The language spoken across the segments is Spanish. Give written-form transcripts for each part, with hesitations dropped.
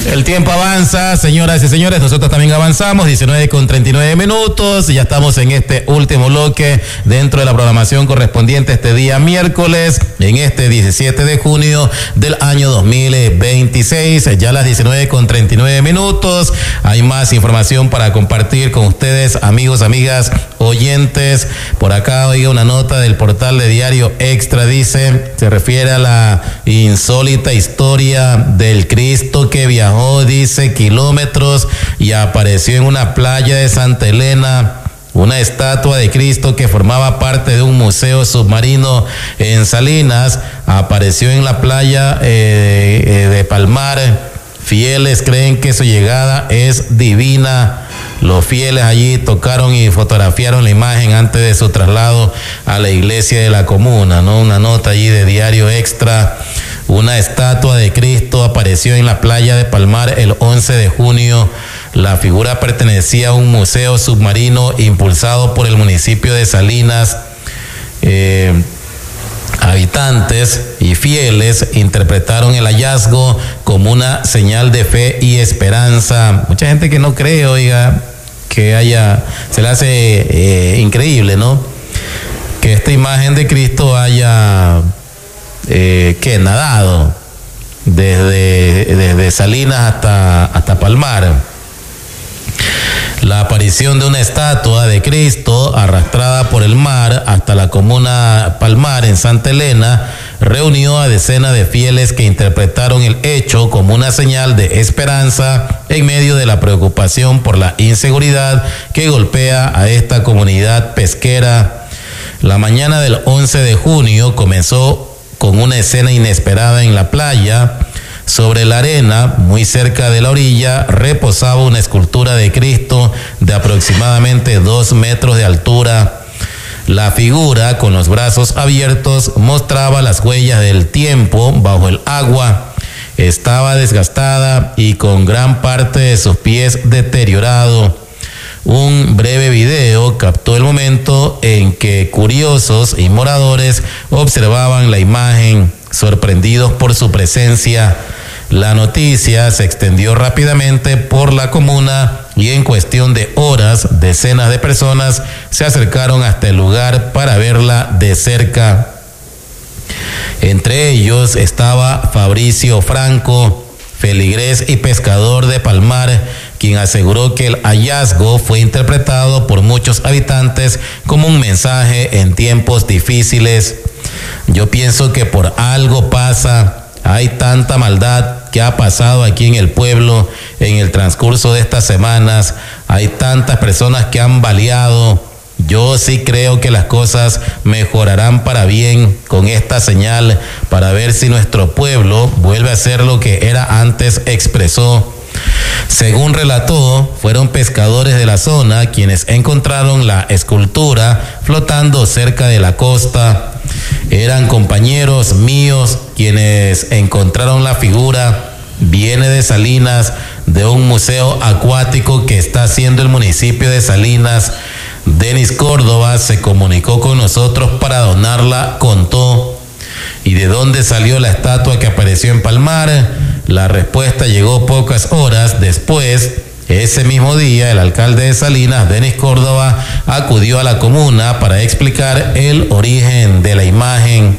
El tiempo avanza, señoras y señores, nosotros también avanzamos, 19:39, ya estamos en este último bloque dentro de la programación correspondiente este día miércoles, en este 17 de junio del año 2026, ya a las 19:39, hay más información para compartir con ustedes, amigos, amigas, oyentes. Por acá oiga una nota del portal de Diario Extra, dice, se refiere a la insólita historia del Cristo que viajó, dice, kilómetros y apareció en una playa de Santa Elena. Una estatua de Cristo que formaba parte de un museo submarino en Salinas apareció en la playa de Palmar. Fieles creen que su llegada es divina. Los fieles allí tocaron y fotografiaron la imagen antes de su traslado a la iglesia de la comuna, ¿no? Una nota allí de Diario Extra. Una estatua de Cristo apareció en la playa de Palmar el 11 de junio. La figura pertenecía a un museo submarino impulsado por el municipio de Salinas. Habitantes y fieles interpretaron el hallazgo como una señal de fe y esperanza. Mucha gente que no cree, oiga, se le hace increíble, ¿no? Que esta imagen de Cristo haya nadado desde Salinas hasta Palmar. La aparición de una estatua de Cristo arrastrada por el mar hasta la comuna Palmar en Santa Elena reunió a decenas de fieles que interpretaron el hecho como una señal de esperanza en medio de la preocupación por la inseguridad que golpea a esta comunidad pesquera. La mañana del 11 de junio comenzó con una escena inesperada en la playa. Sobre la arena, muy cerca de la orilla, reposaba una escultura de Cristo de aproximadamente 2 metros de altura. La figura, con los brazos abiertos, mostraba las huellas del tiempo bajo el agua. Estaba desgastada y con gran parte de sus pies deteriorado. Un breve video captó el momento en que curiosos y moradores observaban la imagen, sorprendidos por su presencia. La noticia se extendió rápidamente por la comuna y en cuestión de horas, decenas de personas se acercaron hasta el lugar para verla de cerca. Entre ellos estaba Fabricio Franco, feligrés y pescador de Palmar, quien aseguró que el hallazgo fue interpretado por muchos habitantes como un mensaje en tiempos difíciles. Yo pienso que por algo pasa. Hay tanta maldad que ha pasado aquí en el pueblo en el transcurso de estas semanas. Hay tantas personas que han baleado. Yo sí creo que las cosas mejorarán para bien con esta señal, para ver si nuestro pueblo vuelve a ser lo que era antes, expresó. Según relató, fueron pescadores de la zona quienes encontraron la escultura flotando cerca de la costa. Eran compañeros míos quienes encontraron la figura. Viene de Salinas, de un museo acuático que está haciendo el municipio de Salinas. Denis Córdoba se comunicó con nosotros para donarla, contó. ¿Y de dónde salió la estatua que apareció en Palmar? La respuesta llegó pocas horas después. Ese mismo día, el alcalde de Salinas, Denis Córdoba, acudió a la comuna para explicar el origen de la imagen.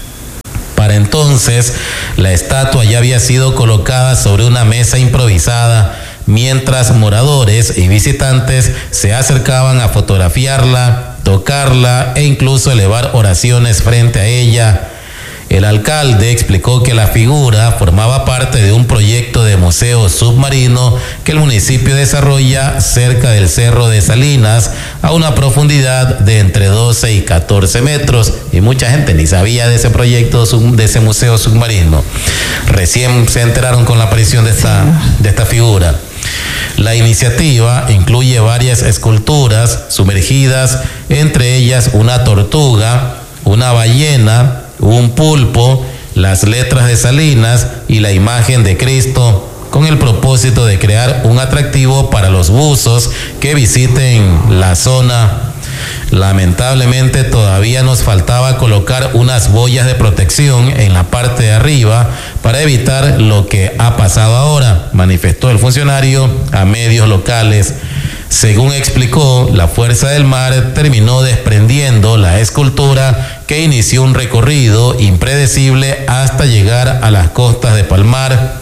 Para entonces, la estatua ya había sido colocada sobre una mesa improvisada, mientras moradores y visitantes se acercaban a fotografiarla, tocarla e incluso elevar oraciones frente a ella. El alcalde explicó que la figura formaba parte de un proyecto de museo submarino que el municipio desarrolla cerca del Cerro de Salinas a una profundidad de entre 12 y 14 metros. Y mucha gente ni sabía de ese proyecto, de ese museo submarino. Recién se enteraron con la aparición de esta figura. La iniciativa incluye varias esculturas sumergidas, entre ellas una tortuga, una ballena, un pulpo, las letras de Salinas y la imagen de Cristo, con el propósito de crear un atractivo para los buzos que visiten la zona. Lamentablemente todavía nos faltaba colocar unas boyas de protección en la parte de arriba para evitar lo que ha pasado ahora, manifestó el funcionario a medios locales. Según explicó, la Fuerza del Mar terminó desprendiendo la escultura que inició un recorrido impredecible hasta llegar a las costas de Palmar.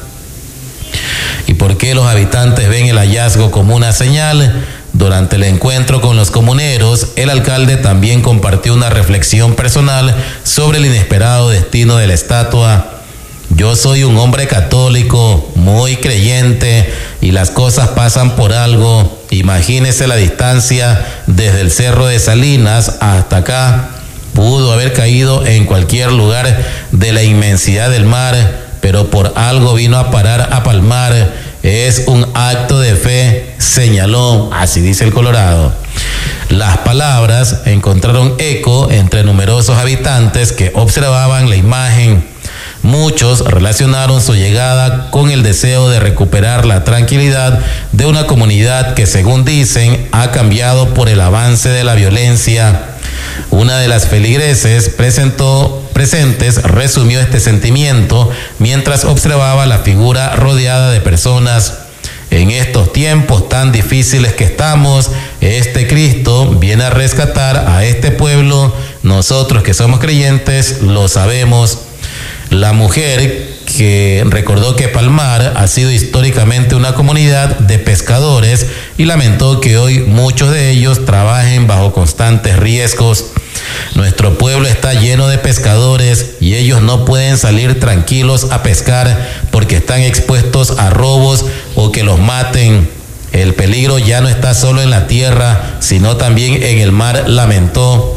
¿Y por qué los habitantes ven el hallazgo como una señal? Durante el encuentro con los comuneros, el alcalde también compartió una reflexión personal sobre el inesperado destino de la estatua. Yo soy un hombre católico, muy creyente, y las cosas pasan por algo. Imagínese la distancia desde el Cerro de Salinas hasta acá. Pudo haber caído en cualquier lugar de la inmensidad del mar, pero por algo vino a parar a Palmar. Es un acto de fe, señaló, así dice el Colorado. Las palabras encontraron eco entre numerosos habitantes que observaban la imagen. Muchos relacionaron su llegada con el deseo de recuperar la tranquilidad de una comunidad que, según dicen, ha cambiado por el avance de la violencia. Una de las feligreses presentes resumió este sentimiento mientras observaba la figura rodeada de personas. En estos tiempos tan difíciles que estamos, este Cristo viene a rescatar a este pueblo. Nosotros que somos creyentes lo sabemos. La mujer que recordó que Palmar ha sido históricamente una comunidad de pescadores y lamentó que hoy muchos de ellos trabajen bajo constantes riesgos. Nuestro pueblo está lleno de pescadores y ellos no pueden salir tranquilos a pescar porque están expuestos a robos o que los maten. El peligro ya no está solo en la tierra, sino también en el mar, lamentó.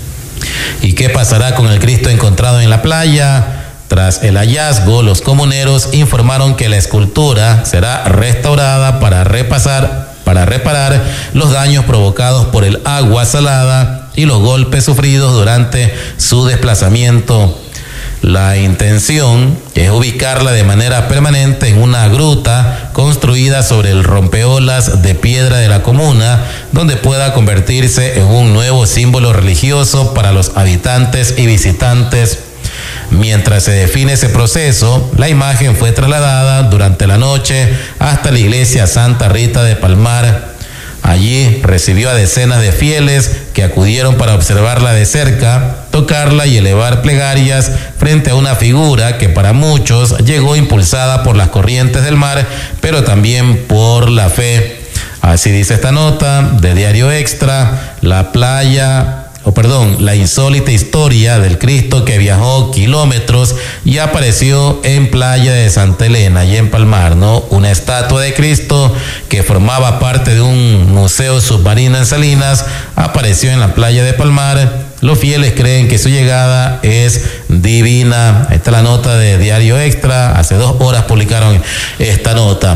¿Y qué pasará con el Cristo encontrado en la playa? Tras el hallazgo, los comuneros informaron que la escultura será restaurada para reparar los daños provocados por el agua salada y los golpes sufridos durante su desplazamiento. La intención es ubicarla de manera permanente en una gruta construida sobre el rompeolas de piedra de la comuna, donde pueda convertirse en un nuevo símbolo religioso para los habitantes y visitantes. Mientras se define ese proceso, la imagen fue trasladada durante la noche hasta la iglesia Santa Rita de Palmar. Allí recibió a decenas de fieles que acudieron para observarla de cerca, tocarla y elevar plegarias frente a una figura que para muchos llegó impulsada por las corrientes del mar, pero también por la fe. Así dice esta nota de Diario Extra, la insólita historia del Cristo que viajó kilómetros y apareció en Playa de Santa Elena y en Palmar, ¿no? Una estatua de Cristo que formaba parte de un museo submarino en Salinas apareció en la playa de Palmar. Los fieles creen que su llegada es divina. Esta es la nota de Diario Extra. Hace 2 horas publicaron esta nota.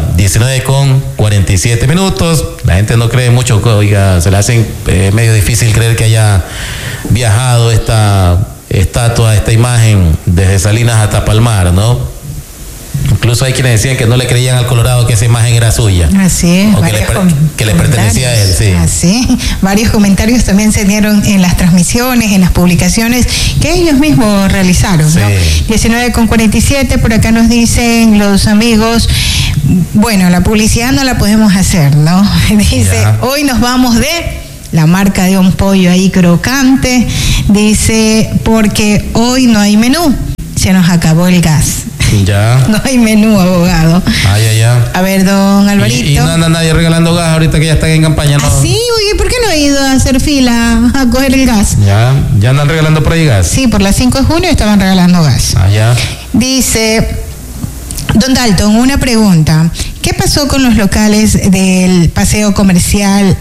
19:47. La gente no cree mucho, oiga, se le hace medio difícil creer que haya viajado esta estatua, esta imagen desde Salinas hasta Palmar, ¿no? Incluso hay quienes decían que no le creían al Colorado que esa imagen era suya. Así es. O que le pertenecía a él, sí. Así. Varios comentarios también se dieron en las transmisiones, en las publicaciones que ellos mismos realizaron, sí. ¿No? 19:47, por acá nos dicen los amigos, bueno, la publicidad no la podemos hacer, ¿no? Dice, ya. Hoy nos vamos de la marca de un pollo ahí crocante, dice, porque hoy no hay menú, se nos acabó el gas. Ya. No hay menú, abogado. Ya. A ver, don Alvarito. Y no anda nadie regalando gas ahorita que ya están en campaña, ¿no? ¿Ah, sí? Oye, ¿por qué no ha ido a hacer fila a coger el gas? Ya andan regalando por ahí gas. Sí, por las 5 de junio estaban regalando gas. Ya. Dice, don Dalton, una pregunta. ¿Qué pasó con los locales del paseo comercial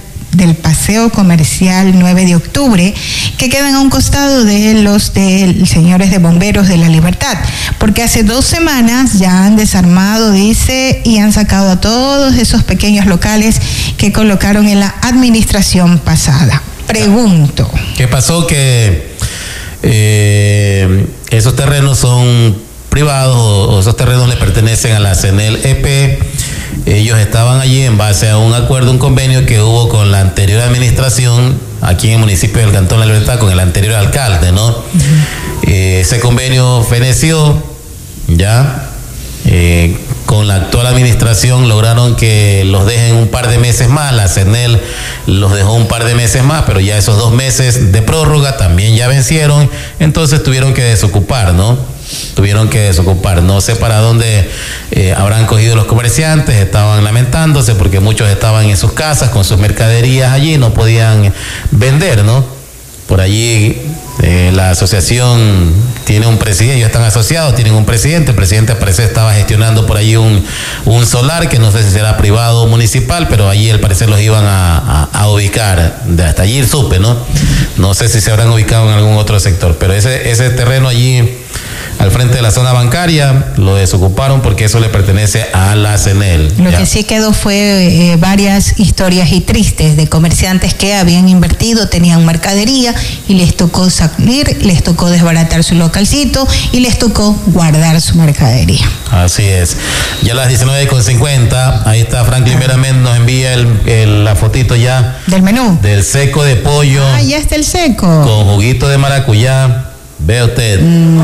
9 de octubre, que quedan a un costado de los señores de bomberos de la Libertad? Porque hace 2 semanas ya han desarmado, dice, y han sacado a todos esos pequeños locales que colocaron en la administración pasada. Pregunto. ¿Qué pasó? Que esos terrenos son privados o esos terrenos le pertenecen a la CNL EP. ellos estaban allí en base a un acuerdo, un convenio que hubo con la anterior administración aquí en el municipio del Cantón La Libertad, con el anterior alcalde, ¿no? Ese convenio feneció, ya, con la actual administración lograron que los dejen un par de meses más, la CENEL los dejó un par de meses más, pero ya esos 2 meses de prórroga también ya vencieron, entonces tuvieron que desocupar, ¿no? No sé para dónde habrán cogido los comerciantes, estaban lamentándose porque muchos estaban en sus casas con sus mercaderías allí, no podían vender, ¿no? Por allí la asociación tiene un presidente, ellos están asociados, tienen un presidente, el presidente parece estaba gestionando por allí un solar que no sé si será privado o municipal, pero allí al parecer los iban a ubicar, hasta allí supe, ¿no? No sé si se habrán ubicado en algún otro sector, pero ese terreno allí al frente de la zona bancaria lo desocuparon porque eso le pertenece a la CENEL. Lo que sí quedó fue varias historias y tristes de comerciantes que habían invertido, tenían mercadería y les tocó salir, les tocó desbaratar su localcito y les tocó guardar su mercadería. Así es. Ya a las 19:50, ahí está Franklin Veramente, nos envía la fotito ya. ¿Del menú? Del seco de pollo. Ah, ya está el seco. Con juguito de maracuyá. Ve usted.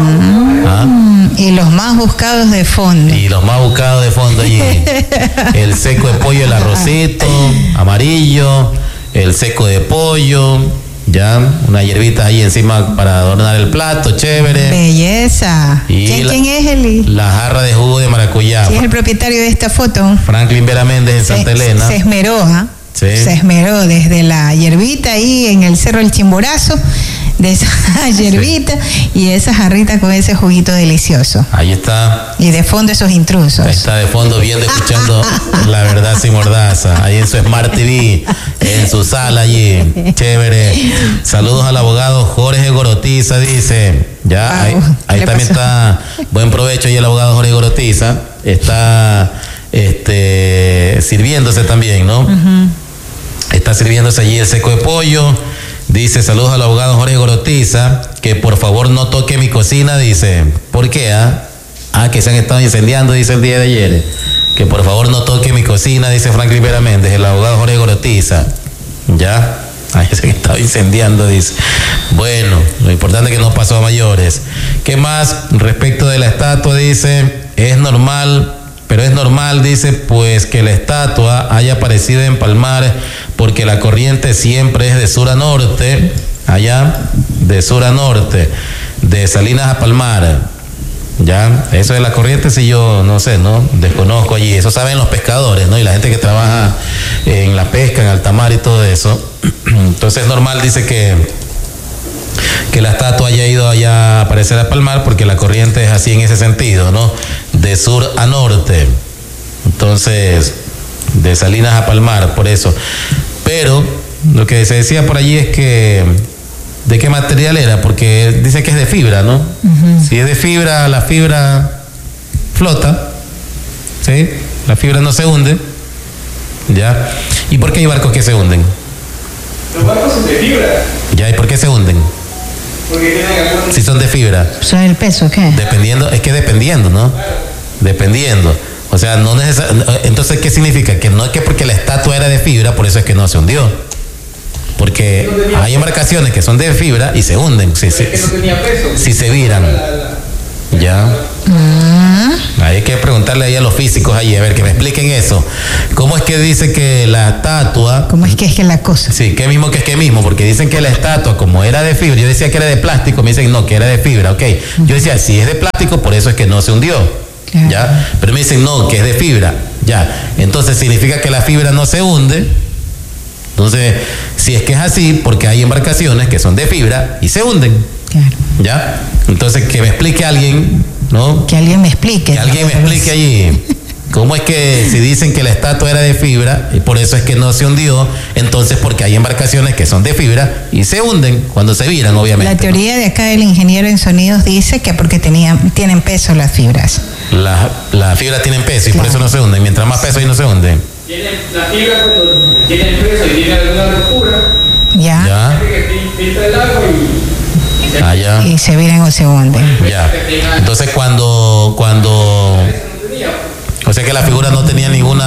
Y los más buscados de fondo. Allí. El seco de pollo, el arrocito amarillo, el seco de pollo, ya, una hierbita ahí encima para adornar el plato, chévere. Belleza. Y ¿Quién es él? La jarra de jugo de maracuyá. ¿Quién es el propietario de esta foto? Franklin Veramente en Santa Elena. Se esmeró, ¿ah? Sí. Se esmeró desde la hierbita ahí en el Cerro El Chimborazo, de esa hierbita y esa jarrita con ese juguito delicioso. Ahí está. Y de fondo esos intrusos. Ahí está de fondo viendo, escuchando La Verdad Sin Mordaza. Ahí en su Smart TV, en su sala allí. Chévere. Saludos al abogado Jorge Gorotiza, dice. Ya, ahí también está. Buen provecho ahí el abogado Jorge Gorotiza. Está sirviéndose también, ¿no? Está sirviéndose allí el seco de pollo. Dice, saludos al abogado Jorge Gorotiza, que por favor no toque mi cocina, dice. ¿Por qué? Que se han estado incendiando, dice el día de ayer. Que por favor no toque mi cocina, dice Franklin Veramente, el abogado Jorge Gorotiza. Ya, se han estado incendiando, dice. Bueno, lo importante es que no pasó a mayores. ¿Qué más? Respecto de la estatua, dice, es normal, dice, pues que la estatua haya aparecido en Palmar, porque la corriente siempre es de sur a norte, allá, de sur a norte, de Salinas a Palmar. Ya, eso de la corriente, si yo no sé, ¿no? Desconozco allí, eso saben los pescadores, ¿no? Y la gente que trabaja en la pesca, en alta mar y todo eso. Entonces es normal, dice que la estatua haya ido allá a aparecer a Palmar, porque la corriente es así en ese sentido, ¿no? De sur a norte. Entonces, de Salinas a Palmar, por eso. Pero lo que se decía por allí es que ¿de qué material era? Porque dice que es de fibra, ¿no? Si es de fibra, la fibra flota, ¿sí? La fibra no se hunde, ¿ya? ¿Y por qué hay barcos que se hunden? Los barcos son de fibra. ¿Ya? ¿Y por qué se hunden? Porque tienen algún... Si son de fibra. ¿Son el peso qué? Dependiendo, ¿no? Claro. Dependiendo. O sea, no entonces, ¿qué significa? Que no es que porque la estatua era de fibra, por eso es que no se hundió. Porque hay embarcaciones que son de fibra y se hunden. Es que no tenía peso. Si se viran. Ya. Hay que preguntarle ahí a los físicos ahí, a ver, que me expliquen eso. ¿Cómo es que dice que la estatua... ¿Cómo es que la cosa? Sí, ¿qué mismo que es que mismo? Porque dicen que la estatua, como era de fibra, yo decía que era de plástico, me dicen no, que era de fibra, ok. Yo decía, si es de plástico, por eso es que no se hundió. Claro. ¿Ya? Pero me dicen, no, que es de fibra. Ya. Entonces significa que la fibra no se hunde. Entonces, si es que es así, porque hay embarcaciones que son de fibra y se hunden. Claro. ¿Ya? Entonces, que me explique alguien, ¿no? Que alguien me explique. Que alguien me explique allí. ¿Cómo es que si dicen que la estatua era de fibra y por eso es que no se hundió? Entonces, porque hay embarcaciones que son de fibra y se hunden cuando se viran, obviamente. La teoría de acá del ingeniero en sonidos dice que porque tienen peso las fibras. Las fibras tienen peso y claro, por eso no se hunden. Mientras más peso y no se hunden. La fibra cuando tiene peso y tiene alguna ruptura, ya. Filtra el agua y se viran o se hunden. Ya. Entonces cuando O sea que la figura no tenía ningún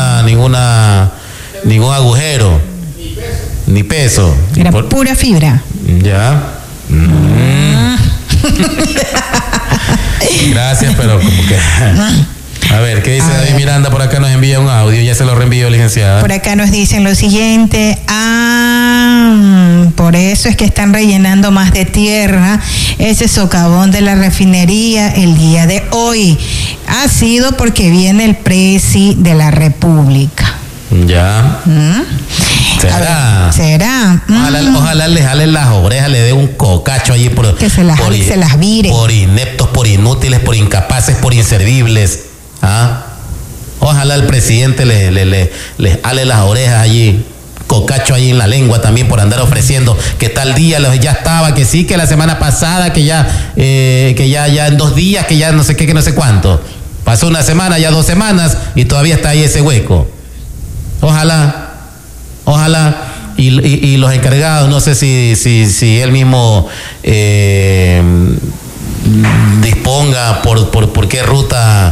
agujero. Ni peso. Era pura fibra. Ya. Gracias, pero como que... A ver, ¿qué dice David Miranda? Por acá nos envía un audio, ya se lo reenvío, licenciada. Por acá nos dicen lo siguiente: por eso es que están rellenando más de tierra ese socavón de la refinería el día de hoy. Ha sido porque viene el presi de la República. Ya. ¿Será? ¿Será? Ojalá le jalen las orejas, le dé un cocacho allí por... Que se las vire. Por ineptos, por inútiles, por incapaces, por inservibles. ¿Ah? Ojalá el presidente les jale las orejas allí. Cocacho ahí en la lengua también por andar ofreciendo que tal día ya estaba, que sí, que la semana pasada, que ya en 2 días, que ya no sé qué, que no sé cuánto. Pasó una semana, ya 2 semanas y todavía está ahí ese hueco. Ojalá. Y los encargados, no sé si él mismo disponga por qué ruta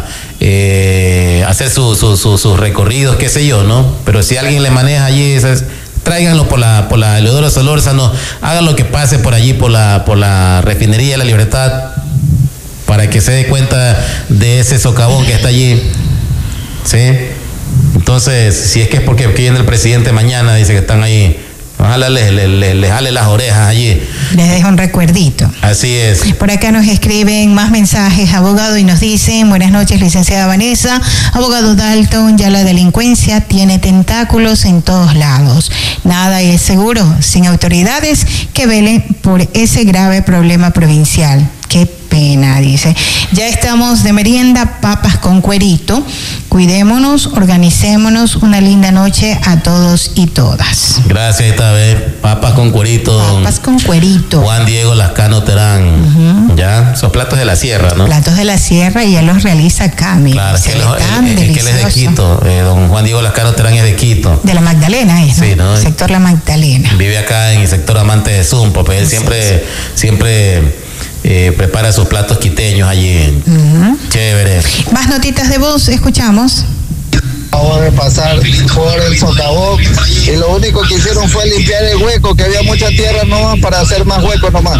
hacer sus recorridos, qué sé yo, ¿no? Pero si alguien le maneja allí, tráiganlo por la Eleodoro Solórzano, hagan lo que pase por allí, por la refinería de La Libertad, para que se dé cuenta de ese socavón que está allí, ¿sí? Entonces, si es que es porque viene el presidente mañana, dice que están ahí, ojalá les jale las orejas allí. Les dejo un recuerdito. Así es. Por acá nos escriben más mensajes, abogado, y nos dicen: buenas noches, licenciada Vanessa. Abogado Dalton, ya la delincuencia tiene tentáculos en todos lados. Nada es seguro sin autoridades que velen por ese grave problema provincial. Qué pena, dice. Ya estamos de merienda, papas con cuerito. Cuidémonos, organicémonos. Una linda noche a todos y todas. Gracias esta vez. Papas con cuerito. Papas con cuerito. Juan Diego Lascano Terán. Ya, son platos de la sierra, ¿no? Platos de la sierra, y él los realiza acá, mira. Claro, es que él es de Quito. Don Juan Diego Lascano Terán es de Quito. De la Magdalena, ¿no? Sí, ¿no? Sector La Magdalena. Vive acá en el sector Amante de Zumpa, pues él siempre prepara sus platos quiteños allí. Chévere. Más notitas de voz, escuchamos. Acabo de pasar por el socavón y lo único que hicieron fue limpiar el hueco, que había mucha tierra nomás para hacer más huecos nomás.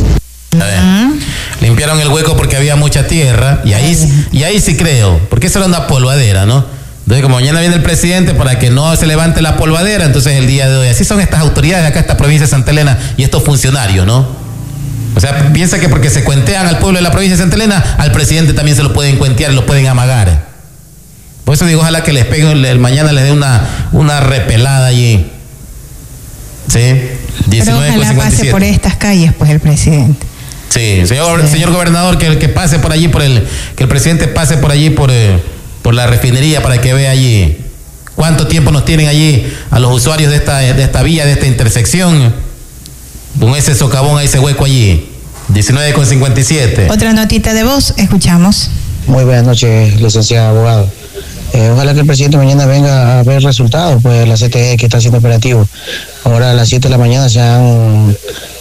A ver, limpiaron el hueco porque había mucha tierra y ahí sí creo, porque eso era una polvadera, ¿no? Entonces, como mañana viene el presidente, para que no se levante la polvadera, entonces el día de hoy, así son estas autoridades de acá, esta provincia de Santa Elena y estos funcionarios, ¿no? O sea, piensa que porque se cuentean al pueblo de la provincia de Santa Elena, al presidente también se lo pueden cuentear, lo pueden amagar. Por eso digo, ojalá que les pegue el mañana, les dé una repelada allí. ¿Sí? 19:57. Pero ojalá pase por estas calles, pues, el presidente. Sí, señor gobernador, que pase por allí, que el presidente pase por allí, por la refinería, para que vea allí cuánto tiempo nos tienen allí a los usuarios de esta vía, de esta intersección, con ese socavón, ese hueco allí. 19:57. Otra notita de voz, escuchamos. Muy buenas noches, licenciado abogado. Ojalá que el presidente mañana venga a ver resultados, pues la CTE que está haciendo operativo. Ahora a las 7 de la mañana se han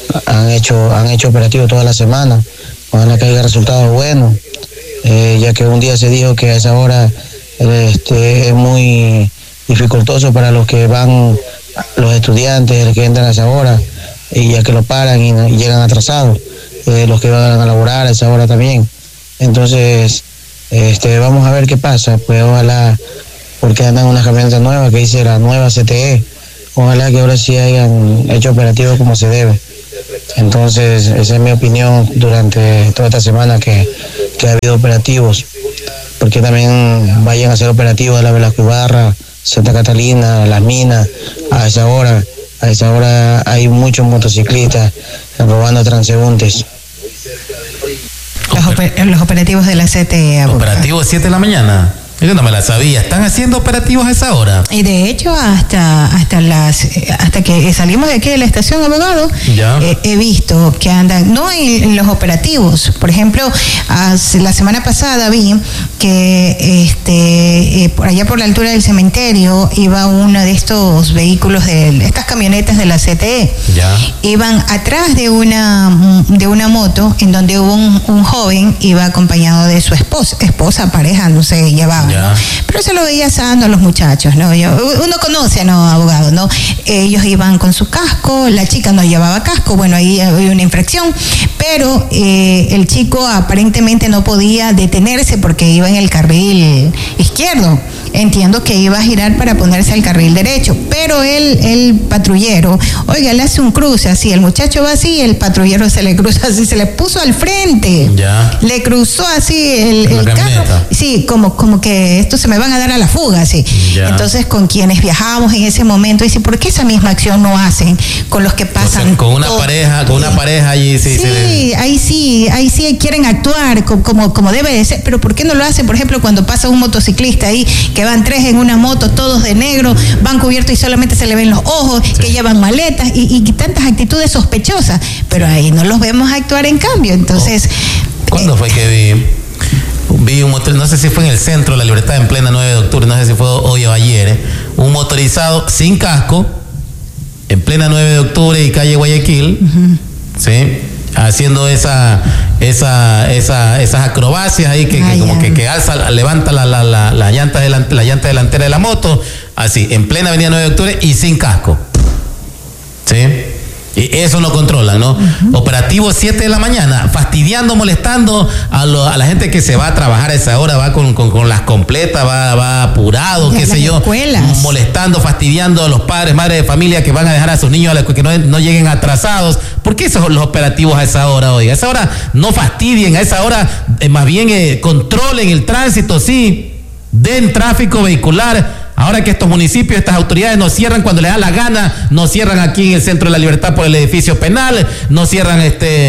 hecho operativos toda la semana. Ojalá que haya resultados buenos, ya que un día se dijo que a esa hora es muy dificultoso para los que van, los estudiantes que entran a esa hora, y ya que lo paran y llegan atrasados, los que van a laborar a esa hora también. Entonces, vamos a ver qué pasa, pues ojalá, porque andan unas camionetas nuevas que dice la nueva CTE, ojalá que ahora sí hayan hecho operativos como se debe. Entonces, esa es mi opinión durante toda esta semana que ha habido operativos, porque también vayan a hacer operativos a la Velasco Ibarra, Santa Catalina, Las Minas, a esa hora hay muchos motociclistas robando transeúntes. Los operativos de la CTE. ¿Operativos 7 de la mañana? Yo no me la sabía. ¿Están haciendo operativos a esa hora? Y de hecho, hasta que salimos de aquí de la estación, abogado, he visto que andan, no en los operativos. Por ejemplo, la semana pasada vi que por allá por la altura del cementerio iba uno de estos vehículos, estas camionetas de la CTE. Iban atrás de una moto en donde hubo un joven, iba acompañado de su esposa, pareja, no sé, llevaba. ¿no? Pero se lo veía sano a los muchachos, ¿no? Uno conoce, ¿no? Abogados, ¿no? Ellos iban con su casco, la chica no llevaba casco, bueno, ahí había una infracción, pero el chico aparentemente no podía detenerse porque iba en el carril izquierdo. Entiendo que iba a girar para ponerse al carril derecho, pero el patrullero, oiga, le hace un cruce así, el muchacho va así, el patrullero se le cruza así, se le puso al frente, le cruzó así el carro, sí, como que estos se me van a dar a la fuga, así. Entonces, con quienes viajábamos en ese momento, dice, ¿por qué esa misma acción no hacen con los que pasan? O sea, con una pareja allí, sí. Sí, ahí sí quieren actuar como debe de ser, pero ¿por qué no lo hacen, por ejemplo, cuando pasa un motociclista ahí, que van 3 en una moto, todos de negro, van cubiertos y solamente se le ven los ojos, que llevan maletas y tantas actitudes sospechosas, pero ahí no los vemos actuar en cambio, entonces... ¿Cuándo fue que vi un motor, no sé si fue en el centro de La Libertad, en plena 9 de octubre, no sé si fue hoy o ayer, un motorizado sin casco, en plena 9 de octubre y calle Guayaquil, ¿sí? Haciendo esas acrobacias ahí que alza, levanta la llanta delantera de la moto, así, en plena avenida 9 de octubre y sin casco, ¿sí? Y eso lo controlan, ¿no? Operativo 7 de la mañana, fastidiando, molestando a la gente que se va a trabajar a esa hora, va con las completas, va apurado, qué sé yo, molestando, fastidiando a los padres, madres de familia que van a dejar a sus niños que no lleguen atrasados. ¿Por qué esos son los operativos a esa hora hoy? A esa hora no fastidien, a esa hora más bien controlen el tránsito, sí, den tráfico vehicular. Ahora que estos municipios, estas autoridades no cierran cuando les da la gana, no cierran aquí en el Centro de la Libertad por el edificio penal, no cierran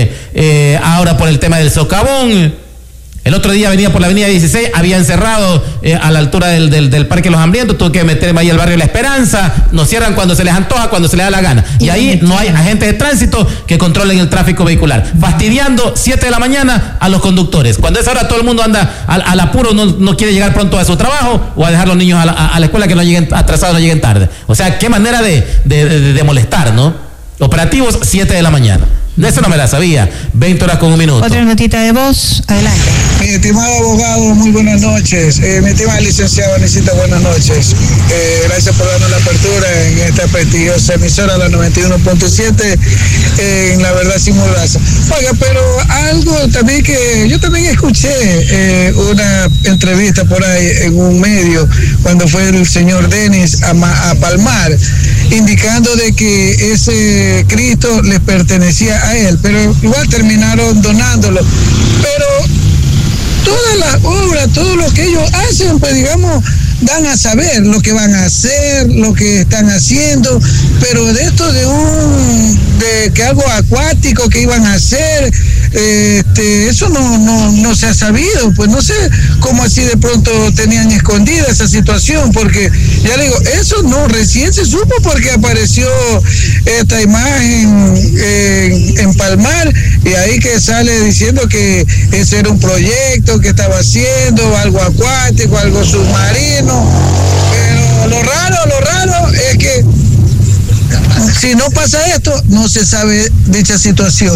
ahora por el tema del socavón. El otro día venía por la avenida 16, habían cerrado a la altura del Parque Los Hambrientos, tuve que meterme ahí al barrio La Esperanza, nos cierran cuando se les antoja, cuando se les da la gana. Y ahí no hay agentes de tránsito que controlen el tráfico vehicular, fastidiando 7 de la mañana a los conductores. Cuando a esa hora todo el mundo anda al apuro, no quiere llegar pronto a su trabajo o a dejar a los niños a la escuela, que no lleguen atrasados, no lleguen tarde. O sea, qué manera de molestar, ¿no? Operativos 7 de la mañana. De eso no me la sabía. 20 horas con 1 minuto. Otra notita de voz, adelante. Mi estimado abogado, muy buenas noches. Mi estimada licenciada Vanesita, buenas noches. Gracias por darnos la apertura en esta prestigiosa emisora, la 91.7, en La Verdad Sin Mordaza. Oiga, pero algo también que yo también escuché una entrevista por ahí en un medio cuando fue el señor Denis a Palmar, indicando de que ese Cristo le pertenecía a él, pero igual terminaron donándolo. Pero todas las obras, todo lo que ellos hacen, pues digamos, dan a saber lo que van a hacer, lo que están haciendo, pero de esto de que algo acuático que iban a hacer, eso no se ha sabido, pues no sé cómo así de pronto tenían escondida esa situación, porque ya le digo, eso no, recién se supo porque apareció esta imagen en Palmar, y ahí que sale diciendo que ese era un proyecto que estaba haciendo, algo acuático, algo submarino, pero lo raro es que si no pasa esto, no se sabe dicha situación.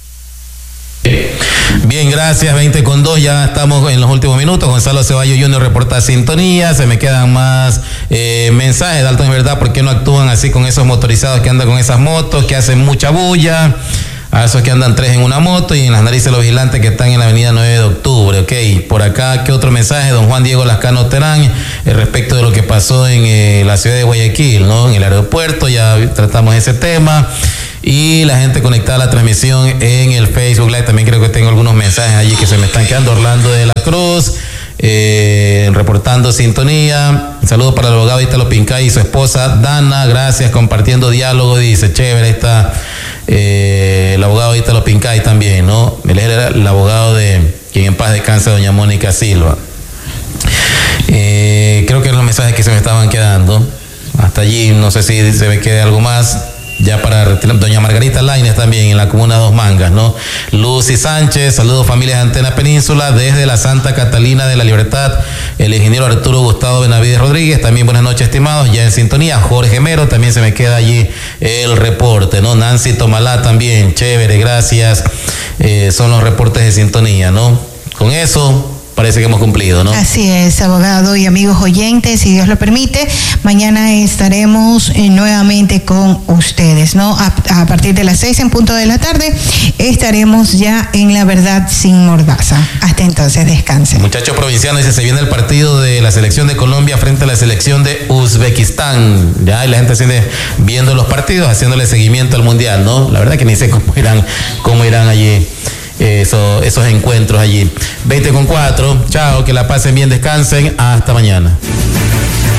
Bien, gracias, 20 con 2, ya estamos en los últimos minutos. Gonzalo Ceballos Jr. reporta sintonía, se me quedan más mensajes. Dalton, es verdad, ¿por qué no actúan así con esos motorizados que andan con esas motos, que hacen mucha bulla? A esos que andan 3 en una moto y en las narices de los vigilantes que están en la avenida 9 de octubre. Ok, por acá, ¿qué otro mensaje? Don Juan Diego Lascano Terán, respecto de lo que pasó en la ciudad de Guayaquil, ¿no? En el aeropuerto, ya tratamos ese tema. Y la gente conectada a la transmisión en el Facebook Live, también creo que tengo algunos mensajes allí que se me están quedando. Orlando de la Cruz, reportando sintonía. Un saludo para el abogado Ítalo Pincay y su esposa Dana, gracias, compartiendo diálogo, dice, chévere, ahí está el abogado Ítalo Pincay también, ¿no? Él era el abogado de quien en paz descanse, doña Mónica Silva. Creo que eran los mensajes que se me estaban quedando. Hasta allí, no sé si se me quede algo más. Ya para retirar, doña Margarita Lainez también en la comuna Dos Mangas, ¿no? Lucy Sánchez, saludos familias de Antena Península, desde la Santa Catalina de la Libertad, el ingeniero Arturo Gustavo Benavides Rodríguez, también buenas noches, estimados, ya en sintonía. Jorge Mero, también se me queda allí el reporte, ¿no? Nancy Tomalá también, chévere, gracias, son los reportes de sintonía, ¿no? Con eso parece que hemos cumplido, ¿no? Así es, abogado y amigos oyentes, si Dios lo permite, mañana estaremos nuevamente con ustedes, ¿no? A partir de las 6 en punto de la tarde estaremos ya en La Verdad Sin Mordaza. Hasta entonces, descansen. Muchachos provincianos, se viene el partido de la selección de Colombia frente a la selección de Uzbekistán. Ya, y la gente sigue viendo los partidos, haciéndole seguimiento al mundial, ¿no? La verdad que ni sé cómo irán allí esos encuentros allí. 20:04. Chao, que la pasen bien, descansen. Hasta mañana.